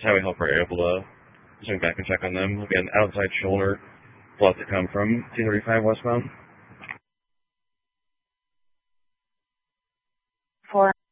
Highway helper are able to swing back and check on them. We'll get an outside shoulder blow to come from T-35 westbound.